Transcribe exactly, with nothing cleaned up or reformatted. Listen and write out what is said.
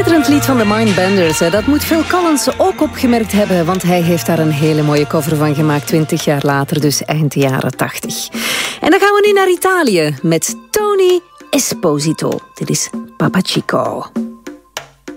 Schitterend lied van de Mindbenders. Dat moet Phil Collins ook opgemerkt hebben, want hij heeft daar een hele mooie cover van gemaakt, twintig jaar later, dus eind jaren tachtig. En dan gaan we nu naar Italië met Tony Esposito. Dit is Papa Chico.